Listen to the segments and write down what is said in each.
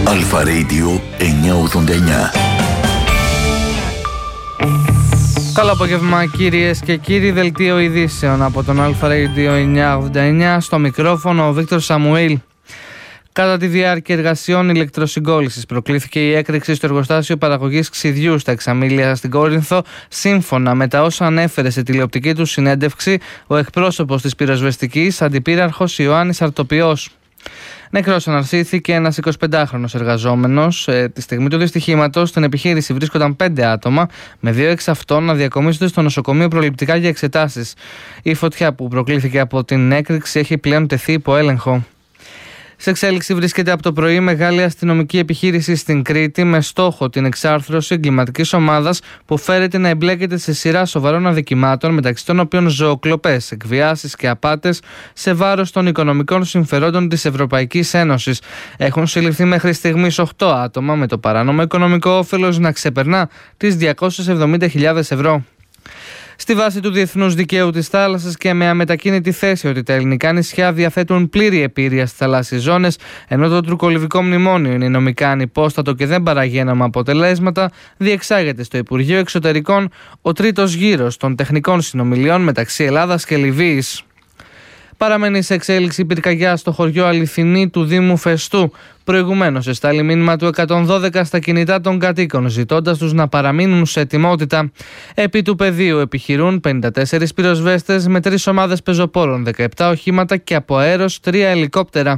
Αλφα Radio 989. Καλό απόγευμα κυρίες και κύριοι, δελτίο ειδήσεων από τον Αλφα Radio 989, στο μικρόφωνο ο Βίκτορ Σαμουήλ. Κατά τη διάρκεια εργασιών ηλεκτροσυγκόλλησης προκλήθηκε η έκρηξη στο εργοστάσιο παραγωγής ξυδιού στα Εξαμήλια στην Κόρινθο, σύμφωνα με τα όσα ανέφερε σε τηλεοπτική του συνέντευξη ο εκπρόσωπος της πυροσβεστικής, αντιπύραρχος Ιωάννης Αρτοπιός. Νεκρός αναρσήθηκε ένας 25χρονος εργαζόμενος. Τη στιγμή του δυστυχήματος στην επιχείρηση βρίσκονταν 5 άτομα, με 2 εξ αυτών να διακομίζονται στο νοσοκομείο προληπτικά για εξετάσεις. Η φωτιά που προκλήθηκε από την έκρηξη έχει πλέον τεθεί υπό έλεγχο. Σε εξέλιξη βρίσκεται από το πρωί μεγάλη αστυνομική επιχείρηση στην Κρήτη με στόχο την εξάρθρωση εγκληματικής ομάδας που φέρεται να εμπλέκεται σε σειρά σοβαρών αδικημάτων, μεταξύ των οποίων ζωοκλοπές, εκβιάσεις και απάτες σε βάρος των οικονομικών συμφερόντων της Ευρωπαϊκής Ένωσης. Έχουν συλληφθεί μέχρι στιγμής 8 άτομα, με το παράνομο οικονομικό όφελος να ξεπερνά τις 270.000 ευρώ. Στη βάση του διεθνούς δικαίου της θάλασσας και με αμετακίνητη θέση ότι τα ελληνικά νησιά διαθέτουν πλήρη επίρρεια στις θαλάσσιες ζώνες, ενώ το τουρκολιβικό μνημόνιο είναι νομικά ανυπόστατο και δεν παράγει έναμα αποτελέσματα, διεξάγεται στο Υπουργείο Εξωτερικών ο τρίτος γύρος των τεχνικών συνομιλιών μεταξύ Ελλάδας και Λιβύης. Παραμένει σε εξέλιξη πυρκαγιά στο χωριό Αληθινή του Δήμου Φεστού. Προηγουμένως εστάλει μήνυμα του 112 στα κινητά των κατοίκων, ζητώντας τους να παραμείνουν σε ετοιμότητα. Επί του πεδίου επιχειρούν 54 πυροσβέστες με 3 ομάδες πεζοπόρων, 17 οχήματα και από αέρος 3 ελικόπτερα.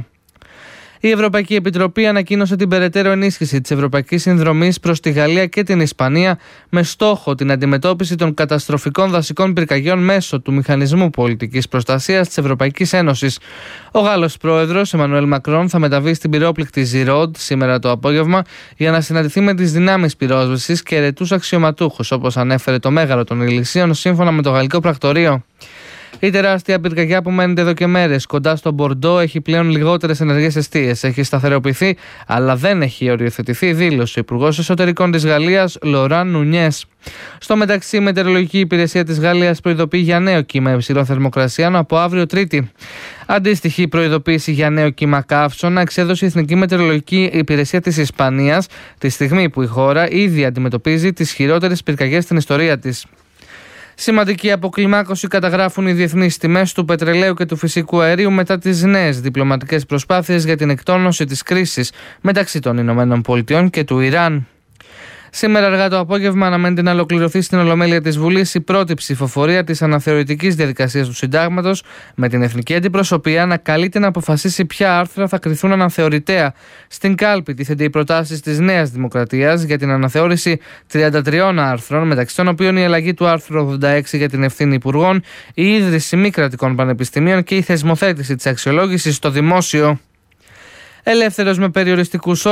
Η Ευρωπαϊκή Επιτροπή ανακοίνωσε την περαιτέρω ενίσχυση της Ευρωπαϊκής Συνδρομής προς τη Γαλλία και την Ισπανία με στόχο την αντιμετώπιση των καταστροφικών δασικών πυρκαγιών μέσω του Μηχανισμού Πολιτικής Προστασίας της Ευρωπαϊκής Ένωσης. Ο Γάλλος πρόεδρος Εμμανουέλ Μακρόν θα μεταβεί στην πυρόπληκτη Ζιρόντ σήμερα το απόγευμα για να συναντηθεί με τις δυνάμεις πυρόσβεσης και ερετούς αξιωματούχους, όπως ανέφερε το Μέγαρο των Ηλυσίων, σύμφωνα με το Γαλλικό Πρακτορείο. Η τεράστια πυρκαγιά που μένεται εδώ και μέρες κοντά στο Μπορντό έχει πλέον λιγότερες ενεργές εστίες. Έχει σταθεροποιηθεί, αλλά δεν έχει οριοθετηθεί, δήλωσε ο Υπουργός Εσωτερικών της Γαλλίας, Λοράν Νουνιές. Στο μεταξύ, η Μετεωρολογική Υπηρεσία της Γαλλίας προειδοποιεί για νέο κύμα υψηλών θερμοκρασιών από αύριο Τρίτη. Αντίστοιχη προειδοποίηση για νέο κύμα καύσωνα εξέδωσε η Εθνική Μετεωρολογική Υπηρεσία της Ισπανίας, τη στιγμή που η χώρα ήδη αντιμετωπίζει τις χειρότερες πυρκαγιές στην ιστορία της. Σημαντική αποκλιμάκωση καταγράφουν οι διεθνείς τιμές του πετρελαίου και του φυσικού αερίου μετά τις νέες διπλωματικές προσπάθειες για την εκτόνωση της κρίσης μεταξύ των Ηνωμένων Πολιτειών και του Ιράν. Σήμερα αργά το απόγευμα αναμένεται να ολοκληρωθεί στην Ολομέλεια της Βουλής η πρώτη ψηφοφορία της αναθεωρητικής διαδικασίας του Συντάγματος, με την Εθνική Αντιπροσωπεία να καλείται να αποφασίσει ποια άρθρα θα κριθούν αναθεωρητέα. Στην κάλπη τίθενται οι προτάσεις της Νέας Δημοκρατίας για την αναθεώρηση 33 άρθρων, μεταξύ των οποίων η αλλαγή του άρθρου 86 για την ευθύνη υπουργών, η ίδρυση μη κρατικών πανεπιστημίων και η θεσμοθέτηση της αξιολόγησης στο δημόσιο. Ελεύθερος με περιοριστικούς